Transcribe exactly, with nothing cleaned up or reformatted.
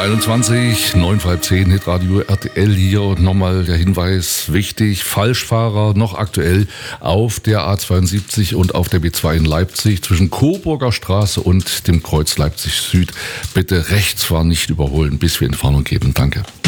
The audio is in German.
einundzwanzig, neun vor halb zehn, Hitradio R T L hier. Und nochmal der Hinweis, wichtig, Falschfahrer noch aktuell auf der A zweiundsiebzig und auf der B zwei in Leipzig zwischen Coburger Straße und dem Kreuz Leipzig Süd. Bitte rechts fahren, nicht überholen, bis wir Entfernung geben. Danke.